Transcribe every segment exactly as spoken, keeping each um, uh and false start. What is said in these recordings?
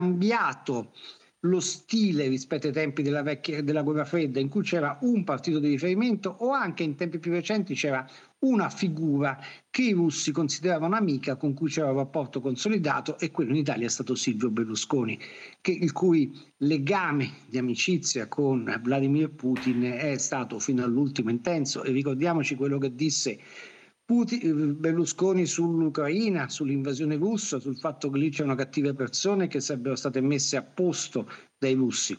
cambiato lo stile rispetto ai tempi della, vecchia, della guerra fredda, in cui c'era un partito di riferimento, o anche in tempi più recenti c'era una figura che i russi consideravano amica, con cui c'era un rapporto consolidato, e quello in Italia è stato Silvio Berlusconi, che, il cui legame di amicizia con Vladimir Putin è stato fino all'ultimo intenso. E ricordiamoci quello che disse Putin, Berlusconi sull'Ucraina, sull'invasione russa, sul fatto che lì c'erano cattive persone che sarebbero state messe a posto dai russi.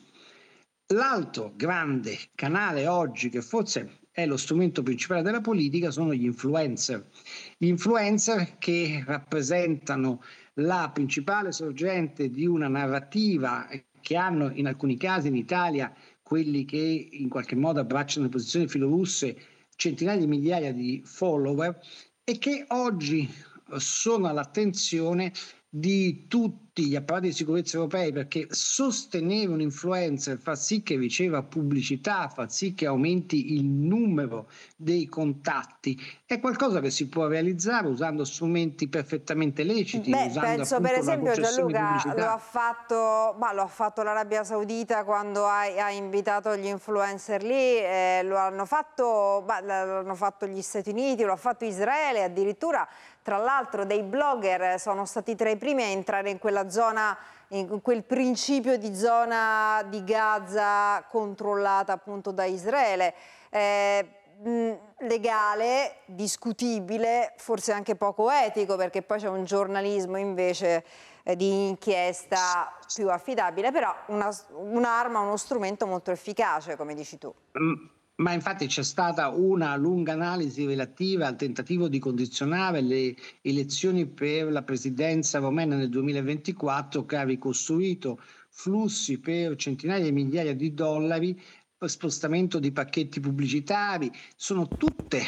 L'altro grande canale oggi, che forse è lo strumento principale della politica, sono gli influencer. Gli influencer che rappresentano la principale sorgente di una narrativa, che hanno in alcuni casi in Italia quelli che in qualche modo abbracciano le posizioni filorusse centinaia di migliaia di follower, e che oggi sono all'attenzione di tutti gli apparati di sicurezza europei, perché sostenere un influencer, far sì che riceva pubblicità, far sì che aumenti il numero dei contatti, è qualcosa che si può realizzare usando strumenti perfettamente leciti, Beh, usando penso per appunto la esempio concessione di Gianluca lo pubblicità. ha fatto, ma lo ha fatto l'Arabia Saudita quando ha, ha invitato gli influencer lì, eh, lo hanno fatto, bah, l'hanno fatto gli Stati Uniti, lo ha fatto Israele addirittura. Tra l'altro dei blogger sono stati tra i primi a entrare in quella zona, in quel principio di zona di Gaza controllata appunto da Israele. Eh, mh, legale, discutibile, forse anche poco etico, perché poi c'è un giornalismo invece eh, di inchiesta più affidabile, però una, un'arma, uno strumento molto efficace, come dici tu. Mm. Ma infatti c'è stata una lunga analisi relativa al tentativo di condizionare le elezioni per la presidenza romena nel duemilaventiquattro, che ha ricostruito flussi per centinaia di migliaia di dollari per spostamento di pacchetti pubblicitari. Sono tutte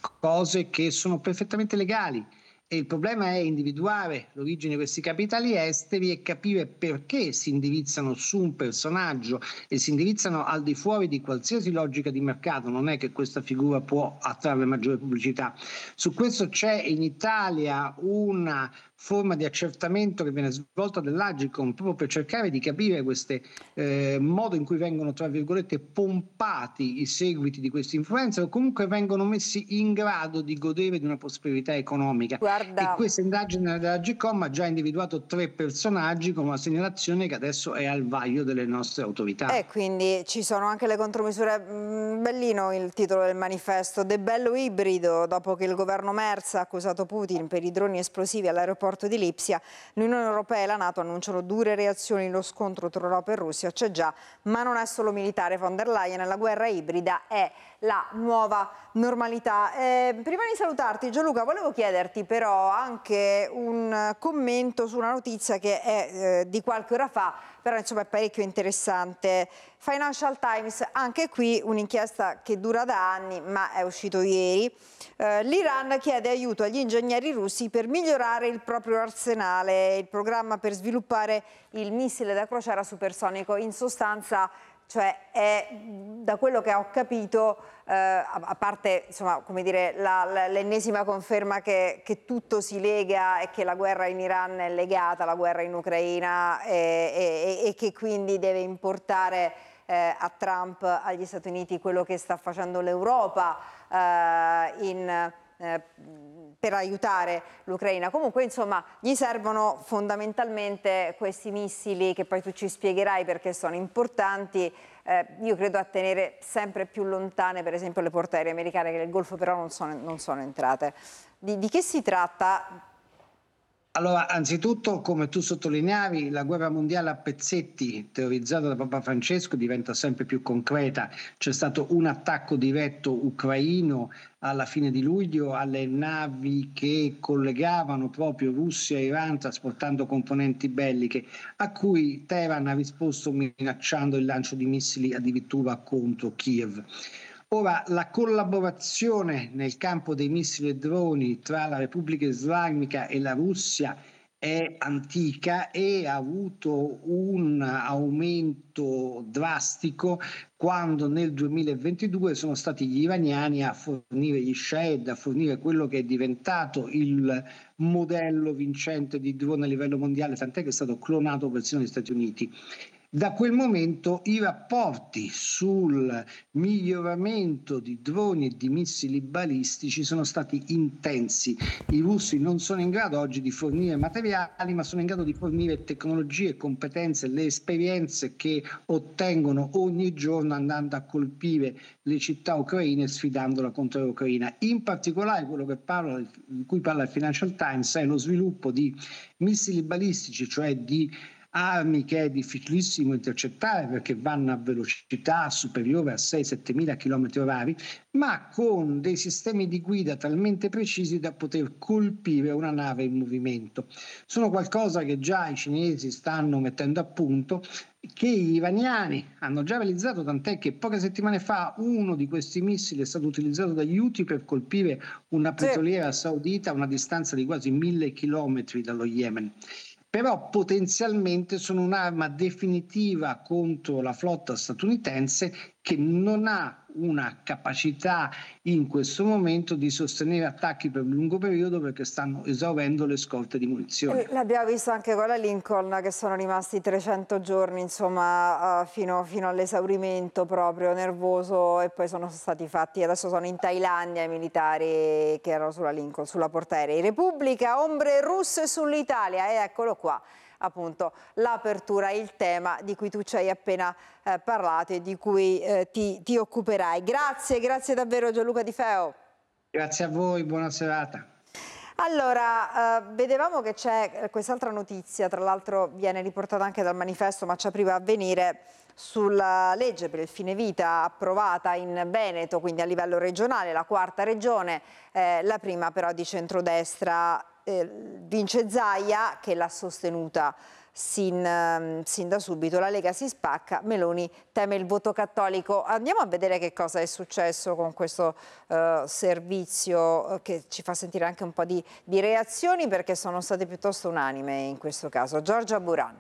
cose che sono perfettamente legali. E il problema è individuare l'origine di questi capitali esteri e capire perché si indirizzano su un personaggio e si indirizzano al di fuori di qualsiasi logica di mercato. Non è che questa figura può attrarre maggiore pubblicità. Su questo c'è in Italia una forma di accertamento che viene svolta dall'Agcom proprio per cercare di capire questo eh, modo in cui vengono, tra virgolette, pompati i seguiti di questi influencer, o comunque vengono messi in grado di godere di una prosperità economica. E Guarda, questa indagine dell'Agcom ha già individuato tre personaggi con una segnalazione che adesso è al vaglio delle nostre autorità. e quindi ci sono anche le contromisure. Mm, bellino il titolo del manifesto, debello ibrido. Dopo che il governo Merz ha accusato Putin per i droni esplosivi all'aeroporto di Lipsia, l'Unione Europea e la NATO annunciano dure reazioni. Lo scontro tra Europa e Russia c'è già, ma non è solo militare. Von der Leyen, la guerra ibrida è la nuova normalità. Eh, prima di salutarti, Gianluca, volevo chiederti però anche un commento su una notizia che è eh, di qualche ora fa, però insomma è parecchio interessante. Financial Times, anche qui un'inchiesta che dura da anni, ma è uscito ieri. Eh, L'Iran chiede aiuto agli ingegneri russi per migliorare il proprio arsenale, il programma per sviluppare il missile da crociera supersonico. In sostanza, cioè è, da quello che ho capito, eh, a parte insomma, come dire, la, la, l'ennesima conferma che, che tutto si lega e che la guerra in Iran è legata alla guerra in Ucraina e, e, e che quindi deve importare eh, a Trump, agli Stati Uniti, quello che sta facendo l'Europa eh, in... Eh, per aiutare l'Ucraina. Comunque insomma gli servono fondamentalmente questi missili che poi tu ci spiegherai perché sono importanti, eh, io credo a tenere sempre più lontane per esempio le porte aeree americane, che nel Golfo però non sono, non sono entrate. Di, di che si tratta? Allora, anzitutto, come tu sottolineavi, la guerra mondiale a pezzetti, teorizzata da Papa Francesco, diventa sempre più concreta. C'è stato un attacco diretto ucraino alla fine di luglio alle navi che collegavano proprio Russia e Iran trasportando componenti belliche, a cui Teheran ha risposto minacciando il lancio di missili addirittura contro Kiev. Ora, la collaborazione nel campo dei missili e droni tra la Repubblica Islamica e la Russia è antica e ha avuto un aumento drastico quando nel duemilaventidue sono stati gli iraniani a fornire gli Shahed, a fornire quello che è diventato il modello vincente di drone a livello mondiale, tant'è che è stato clonato persino negli Stati Uniti. Da quel momento i rapporti sul miglioramento di droni e di missili balistici sono stati intensi. I russi non sono in grado oggi di fornire materiali, ma sono in grado di fornire tecnologie, competenze, le esperienze che ottengono ogni giorno andando a colpire le città ucraine e sfidandola contro l'Ucraina. In particolare quello che parla, di cui parla il Financial Times è lo sviluppo di missili balistici, cioè di armi che è difficilissimo intercettare perché vanno a velocità superiore a sei sette mila chilometri orari, ma con dei sistemi di guida talmente precisi da poter colpire una nave in movimento. Sono qualcosa che già i cinesi stanno mettendo a punto, che gli iraniani hanno già realizzato, tant'è che poche settimane fa uno di questi missili è stato utilizzato dagli Houthi per colpire una petroliera saudita a una distanza di quasi mille chilometri dallo Yemen. Però potenzialmente sono un'arma definitiva contro la flotta statunitense che non ha una capacità in questo momento di sostenere attacchi per un lungo periodo perché stanno esaurendo le scorte di munizioni. L'abbiamo visto anche con la Lincoln, che sono rimasti trecento giorni insomma, uh, fino, fino all'esaurimento proprio nervoso, e poi sono stati fatti, adesso sono in Thailandia i militari che erano sulla Lincoln, sulla portaerei. Repubblica, ombre russe sull'Italia, e eccolo qua. Appunto l'apertura, il tema di cui tu ci hai appena eh, parlato e di cui eh, ti, ti occuperai. Grazie, grazie davvero Gianluca Di Feo. Grazie a voi, buona serata. Allora, eh, vedevamo che c'è quest'altra notizia, tra l'altro viene riportata anche dal manifesto, ma ci apriva a venire, sulla legge per il fine vita approvata in Veneto, quindi a livello regionale, la quarta regione, eh, la prima però di centrodestra. Eh, vince Zaia, che l'ha sostenuta sin, sin da subito. La Lega si spacca, Meloni teme il voto cattolico. Andiamo a vedere che cosa è successo con questo eh, servizio, eh, che ci fa sentire anche un po' di, di reazioni, perché sono state piuttosto unanime in questo caso. Giorgia Buran.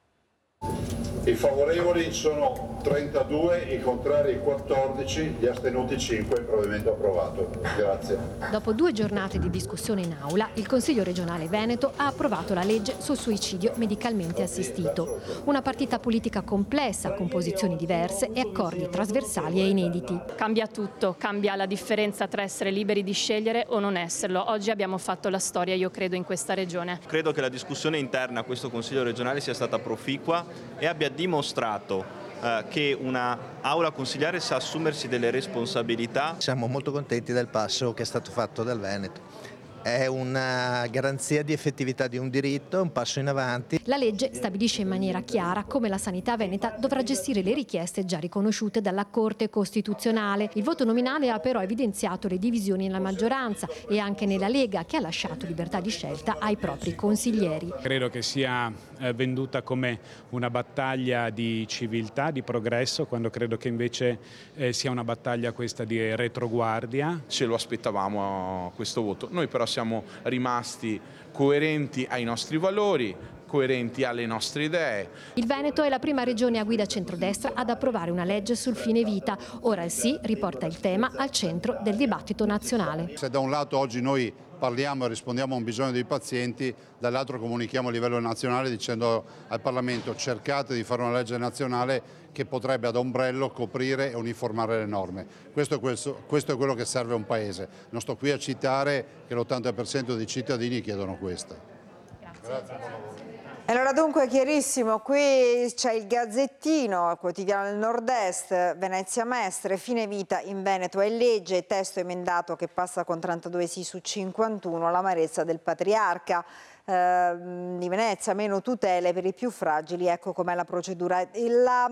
I favorevoli sono trentadue, i contrari quattordici, gli astenuti cinque, il provvedimento approvato. Grazie. Dopo due giornate di discussione in aula, il Consiglio regionale Veneto ha approvato la legge sul suicidio medicalmente assistito. Una partita politica complessa, con posizioni diverse e accordi trasversali e inediti. Cambia tutto, cambia la differenza tra essere liberi di scegliere o non esserlo. Oggi abbiamo fatto la storia, io credo, in questa regione. Credo che la discussione interna a questo Consiglio regionale sia stata proficua e abbia dimostrato eh, che una aula consigliare sa assumersi delle responsabilità. Siamo molto contenti del passo che è stato fatto dal Veneto. È una garanzia di effettività di un diritto, un passo in avanti. La legge stabilisce in maniera chiara come la sanità veneta dovrà gestire le richieste già riconosciute dalla Corte Costituzionale. Il voto nominale ha però evidenziato le divisioni nella maggioranza e anche nella Lega, che ha lasciato libertà di scelta ai propri consiglieri. Credo che sia venduta come una battaglia di civiltà, di progresso, quando credo che invece eh, sia una battaglia questa di retroguardia. Ce lo aspettavamo questo voto, noi però siamo rimasti coerenti ai nostri valori, coerenti alle nostre idee. Il Veneto è la prima regione a guida centrodestra ad approvare una legge sul fine vita. Ora il sì riporta il tema al centro del dibattito nazionale. Se da un lato oggi noi parliamo e rispondiamo a un bisogno dei pazienti, dall'altro comunichiamo a livello nazionale dicendo al Parlamento: cercate di fare una legge nazionale che potrebbe ad ombrello coprire e uniformare le norme. Questo, questo, questo è quello che serve a un Paese. Non sto qui a citare che l'ottanta per cento dei cittadini chiedono questo. Grazie. Grazie. Allora dunque chiarissimo, qui c'è il Gazzettino, il quotidiano del Nord-Est, Venezia Mestre, fine vita in Veneto è legge, testo emendato che passa con trentadue sì su cinquantuno, l'amarezza del patriarca eh, di Venezia, meno tutele per i più fragili, ecco com'è la procedura. La,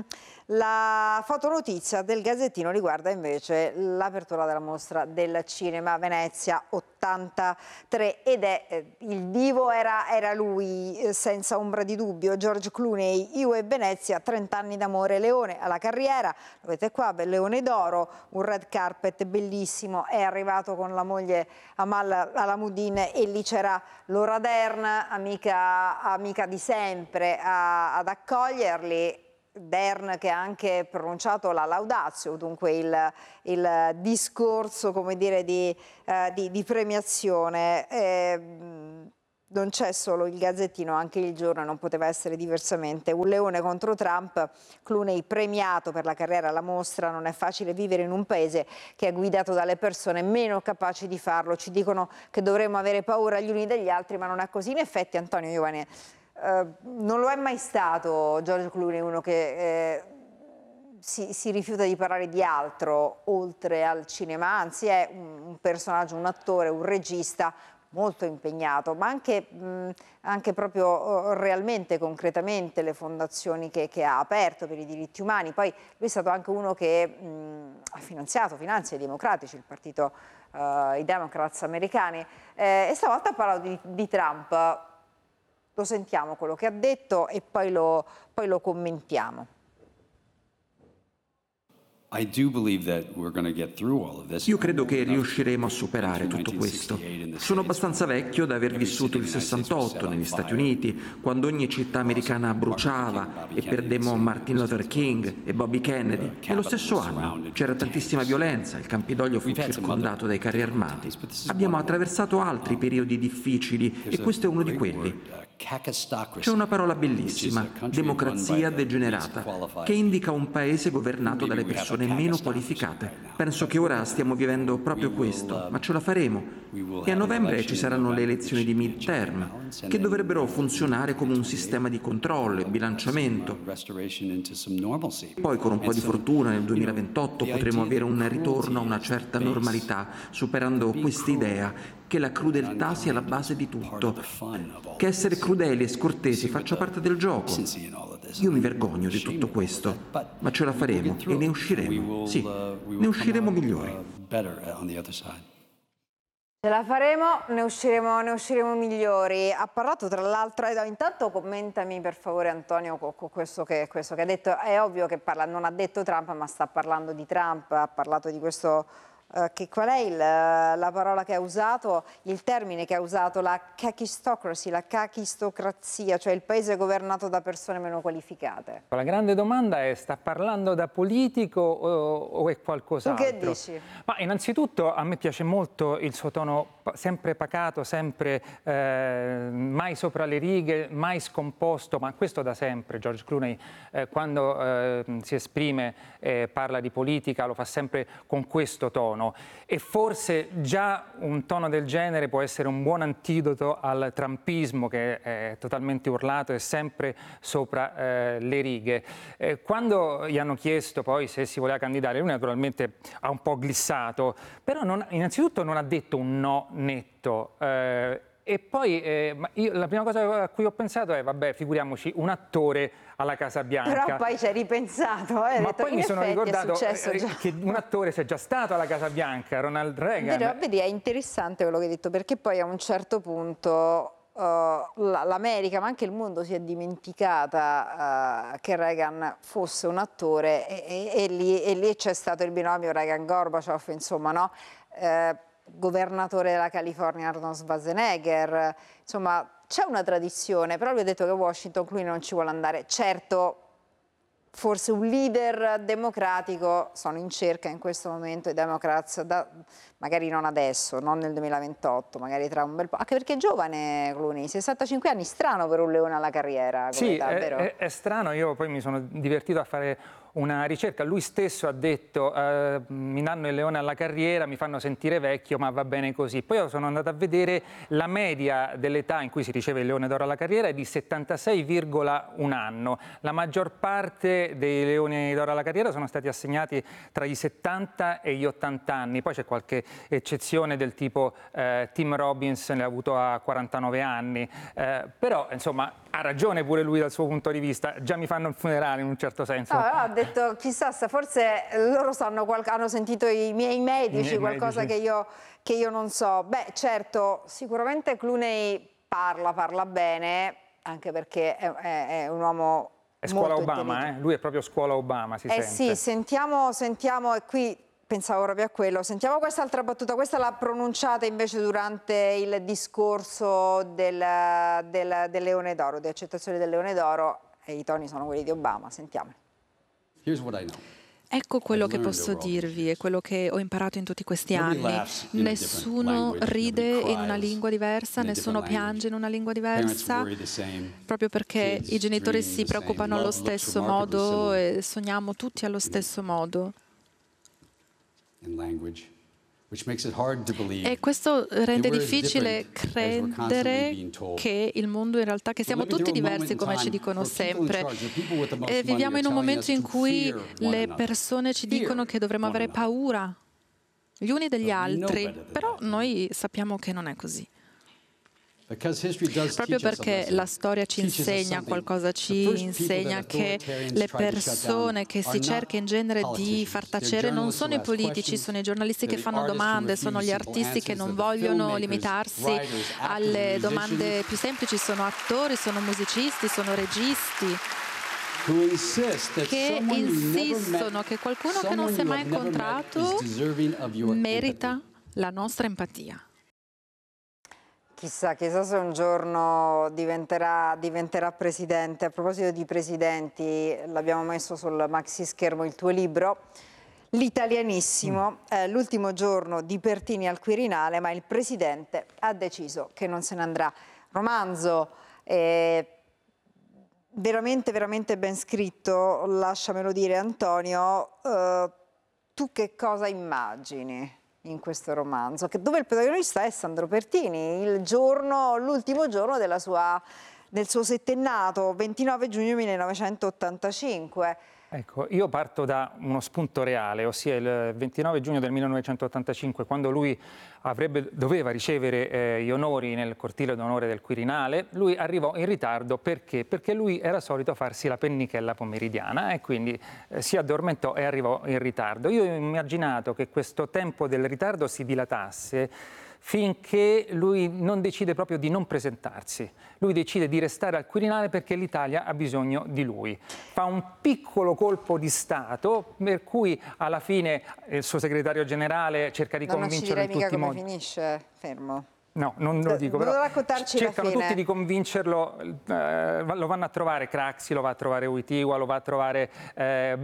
la fotonotizia del Gazzettino riguarda invece l'apertura della mostra del cinema Venezia ottanta. settantatré ed è eh, il divo era, era lui eh, senza ombra di dubbio. George Clooney, Io e Venezia, trenta anni d'amore, Leone alla carriera, lo vedete qua, bel Leone d'oro, un red carpet bellissimo, è arrivato con la moglie Amal Alamuddin e lì c'era Laura Dern, amica, amica di sempre, a, ad accoglierli. Dern che ha anche pronunciato la laudatio, dunque il, il discorso, come dire, di, eh, di, di premiazione. Eh, non c'è solo il Gazzettino, anche Il Giorno non poteva essere diversamente. Un leone contro Trump, Clooney premiato per la carriera alla Mostra. Non è facile vivere in un paese che è guidato dalle persone meno capaci di farlo. Ci dicono che dovremmo avere paura gli uni degli altri, ma non è così. In effetti, Antonio Iovane, Uh, non lo è mai stato George Clooney uno che eh, si, si rifiuta di parlare di altro oltre al cinema, anzi è un, un personaggio, un attore, un regista molto impegnato, ma anche, mh, anche proprio uh, realmente, concretamente le fondazioni che, che ha aperto per i diritti umani. Poi lui è stato anche uno che mh, ha finanziato, finanzia i democratici, il partito, uh, i Democrats americani, eh, e stavolta ha parlato di, di Trump. Lo sentiamo quello che ha detto e poi lo, poi lo commentiamo. Io credo che riusciremo a superare tutto questo. Sono abbastanza vecchio da aver vissuto il sessantotto negli Stati Uniti, quando ogni città americana bruciava e perdemmo Martin Luther King e Bobby Kennedy. Nello stesso anno c'era tantissima violenza, il Campidoglio fu circondato dai carri armati. Abbiamo attraversato altri periodi difficili e questo è uno di quelli. C'è una parola bellissima, democrazia degenerata, che indica un paese governato dalle persone meno qualificate. Penso che ora stiamo vivendo proprio questo, ma ce la faremo. E a novembre ci saranno le elezioni di midterm, che dovrebbero funzionare come un sistema di controllo e bilanciamento. Poi con un po' di fortuna nel duemilaventotto potremo avere un ritorno a una certa normalità, superando quest'idea che la crudeltà sia la base di tutto, che essere crudeli e scortesi faccia parte del gioco. Io mi vergogno di tutto questo, ma ce la faremo e ne usciremo. Sì, ne usciremo migliori. Ce la faremo, ne usciremo, ne usciremo migliori. Ha parlato tra l'altro, intanto commentami per favore Antonio con questo che, questo che ha detto. È ovvio che parla, non ha detto Trump, ma sta parlando di Trump, ha parlato di questo... Uh, che qual è il, la parola che ha usato, il termine che ha usato, la kakistocracy, la kakistocrazia, cioè il paese governato da persone meno qualificate? La grande domanda è: sta parlando da politico o, o è qualcos'altro? Tu che dici? Ma innanzitutto a me piace molto il suo tono sempre pacato, sempre eh, mai sopra le righe, mai scomposto, ma questo da sempre. George Clooney eh, quando eh, si esprime e parla di politica lo fa sempre con questo tono. E forse già un tono del genere può essere un buon antidoto al trumpismo, che è totalmente urlato e sempre sopra eh, le righe. Eh, quando gli hanno chiesto poi se si voleva candidare, lui naturalmente ha un po' glissato, però non, innanzitutto non ha detto un no netto. Eh, E poi eh, io, la prima cosa a cui ho pensato è, vabbè, figuriamoci, un attore alla Casa Bianca. Però poi ci hai ripensato, eh? Ma detto, poi mi sono ricordato eh, che un attore sia già stato alla Casa Bianca, Ronald Reagan. Vedi, vedi, è interessante quello che hai detto, perché poi a un certo punto uh, l'America, ma anche il mondo, si è dimenticata uh, che Reagan fosse un attore e, e, e lì, e lì c'è stato il binomio Reagan-Gorbaciov, insomma, no? Uh, governatore della California Arnold Schwarzenegger, insomma c'è una tradizione, però lui ha detto che Washington Clooney non ci vuole andare. Certo, forse un leader democratico sono in cerca in questo momento, i Democrats, da, magari non adesso, non nel duemilaventotto, magari tra un bel po', anche perché è giovane Clooney, sessantacinque anni, strano per un leone alla carriera. Sì, età, è, vero? È, è strano, io poi mi sono divertito a fare una ricerca, lui stesso ha detto eh, mi danno il leone alla carriera, mi fanno sentire vecchio, ma va bene così. Poi io sono andato a vedere la media dell'età in cui si riceve il leone d'oro alla carriera è di settantasei virgola uno anno. La maggior parte dei leoni d'oro alla carriera sono stati assegnati tra i settanta e gli ottanta anni, poi c'è qualche eccezione del tipo eh, Tim Robbins ne ha avuto a quarantanove anni, eh, però insomma ha ragione pure lui dal suo punto di vista, già mi fanno il funerale in un certo senso. No, ha detto detto, chissà, forse loro sanno hanno sentito i miei medici, I miei qualcosa medici. Che, io, che io non so. Beh, certo, sicuramente Clooney parla, parla bene, anche perché è, è, è un uomo È scuola Obama, eh? Lui è proprio scuola Obama, si eh sente. sì, sentiamo, sentiamo, e qui pensavo proprio a quello, sentiamo quest'altra battuta, questa l'ha pronunciata invece durante il discorso del, del, del Leone d'Oro, di accettazione del Leone d'Oro, e i toni sono quelli di Obama, sentiamo. Ecco quello che posso dirvi e quello che ho imparato in tutti questi anni. Nessuno ride in una lingua diversa, nessuno piange in una lingua diversa, proprio perché i genitori si preoccupano allo stesso modo e sogniamo tutti allo stesso modo. E questo rende difficile credere che il mondo in realtà, che siamo tutti diversi come ci dicono sempre. E viviamo in un momento in cui le persone ci dicono che dovremmo avere paura gli uni degli altri, però noi sappiamo che non è così. Proprio perché la storia ci insegna qualcosa, ci insegna che le persone che si cerca in genere di far tacere non sono i politici, sono i giornalisti che fanno domande, sono gli artisti che non vogliono limitarsi alle domande più semplici, sono attori, sono musicisti, sono registi che insistono che qualcuno che non si è mai incontrato merita la nostra empatia. Chissà, chissà se un giorno diventerà, diventerà presidente. A proposito di presidenti, l'abbiamo messo sul maxi schermo il tuo libro, L'italianissimo, è l'ultimo giorno di Pertini al Quirinale, ma il presidente ha deciso che non se ne andrà. Romanzo eh, veramente, veramente ben scritto, lasciamelo dire Antonio, eh, tu che cosa immagini in questo romanzo, che dove il protagonista è Sandro Pertini, il giorno, l'ultimo giorno della sua, del suo settennato, ventinove giugno millenovecentottantacinque. Ecco, io parto da uno spunto reale, ossia il ventinove giugno del millenovecentottantacinque, quando lui avrebbe, doveva ricevere eh, gli onori nel cortile d'onore del Quirinale. Lui arrivò in ritardo perché? Perché lui era solito farsi la pennichella pomeridiana e quindi eh, si addormentò e arrivò in ritardo. Io ho immaginato che questo tempo del ritardo si dilatasse finché lui non decide proprio di non presentarsi. Lui decide di restare al Quirinale perché l'Italia ha bisogno di lui. Fa un piccolo colpo di Stato per cui alla fine il suo segretario generale cerca di convincerlo in tutti i modi. Non ci direi mica come finisce, fermo. No, non lo dico, però raccontarci cercano la fine. tutti di convincerlo, eh, lo vanno a trovare Craxi, lo va a trovare Wojtyła, lo va a trovare eh,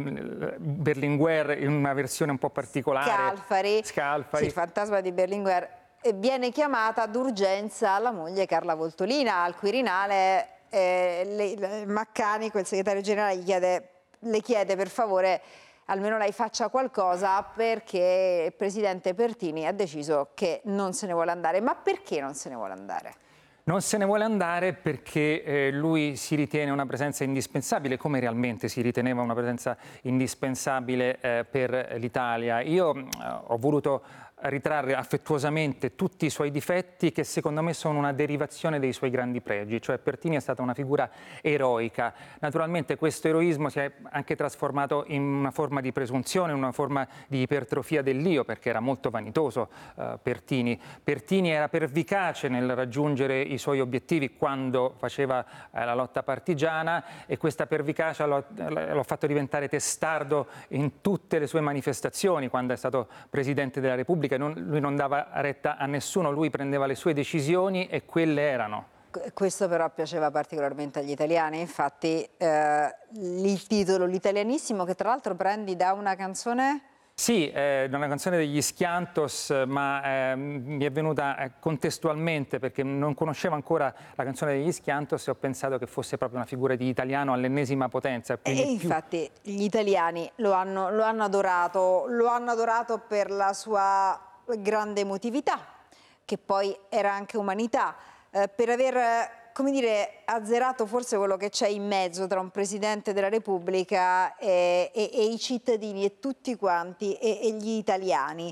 Berlinguer in una versione un po' particolare. Scalfari, Scalfari. Sì, il fantasma di Berlinguer. E viene chiamata d'urgenza la moglie Carla Voltolina al Quirinale, eh, le, le, Maccanico, il segretario generale, gli chiede, le chiede per favore almeno lei faccia qualcosa perché il presidente Pertini ha deciso che non se ne vuole andare. Ma perché non se ne vuole andare? Non se ne vuole andare perché eh, lui si ritiene una presenza indispensabile, come realmente si riteneva una presenza indispensabile eh, per l'Italia. Io eh, ho voluto ritrarre affettuosamente tutti i suoi difetti che secondo me sono una derivazione dei suoi grandi pregi, cioè Pertini è stata una figura eroica. Naturalmente questo eroismo si è anche trasformato in una forma di presunzione, in una forma di ipertrofia dell'io, perché era molto vanitoso eh, Pertini. Pertini era pervicace nel raggiungere i suoi obiettivi quando faceva eh, la lotta partigiana e questa pervicacia l'ha fatto diventare testardo in tutte le sue manifestazioni quando è stato Presidente della Repubblica. Non, lui non dava retta a nessuno, lui prendeva le sue decisioni e quelle erano. Questo però piaceva particolarmente agli italiani, infatti eh, il titolo, l'italianissimo, che tra l'altro prendi da una canzone... Sì, è una canzone degli Schiantos, ma eh, mi è venuta eh, contestualmente perché non conoscevo ancora la canzone degli Schiantos e ho pensato che fosse proprio una figura di italiano all'ennesima potenza. E infatti più... gli italiani lo hanno, lo hanno adorato, lo hanno adorato per la sua grande emotività, che poi era anche umanità, eh, per aver... come dire, azzerato forse quello che c'è in mezzo tra un Presidente della Repubblica e, e, e i cittadini e tutti quanti e, e gli italiani.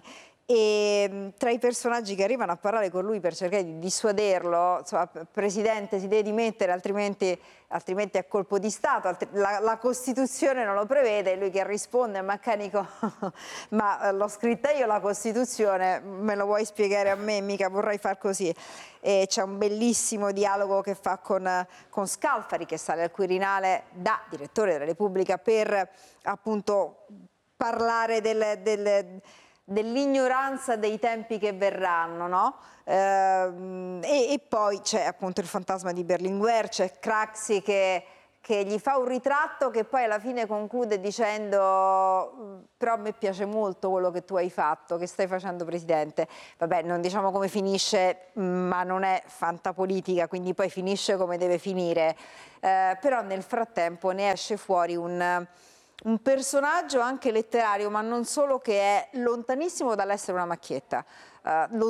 E tra i personaggi che arrivano a parlare con lui per cercare di dissuaderlo, insomma, Presidente si deve dimettere altrimenti, altrimenti è colpo di Stato, altri, la, la Costituzione non lo prevede, lui che risponde a Maccanico ma l'ho scritta io la Costituzione, me lo vuoi spiegare a me, mica vorrei far così. E c'è un bellissimo dialogo che fa con, con Scalfari, che sale al Quirinale da direttore della Repubblica per appunto parlare del... del dell'ignoranza dei tempi che verranno, no? Eh, e, e poi c'è appunto il fantasma di Berlinguer, c'è Craxi che, che gli fa un ritratto che poi alla fine conclude dicendo però a me piace molto quello che tu hai fatto, che stai facendo Presidente. Vabbè, non diciamo come finisce, ma non è fantapolitica, quindi poi finisce come deve finire. Eh, però nel frattempo ne esce fuori un... un personaggio anche letterario, ma non solo, che è lontanissimo dall'essere una macchietta. Uh,